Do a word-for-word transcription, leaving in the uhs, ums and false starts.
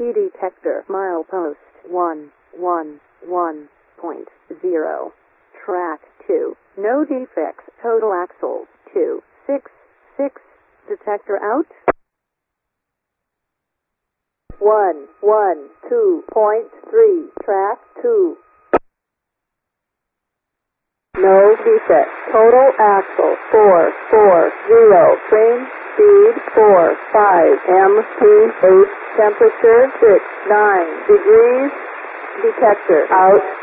Key detector milepost one one one point zero. Track two. No defects. Total axles two six six. Detector out. one one two point three. Track two. No defects. Total axle four four zero. Train speed four five. M P eight. Temperature six nine degrees. Detector out.